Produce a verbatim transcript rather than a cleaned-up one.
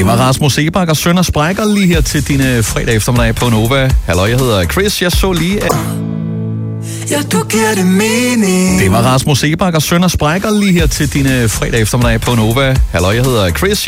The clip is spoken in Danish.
Det var Rasmus Sebak og Sønder Sprækker lige her til dine fredag eftermiddag på Nova. Hallo, jeg hedder Chris. Jeg så lige... At... Ja, du giver det mening. Det var Rasmus Sebak og Sønder Sprækker lige her til dine fredag eftermiddag på Nova. Hallo, jeg hedder Chris.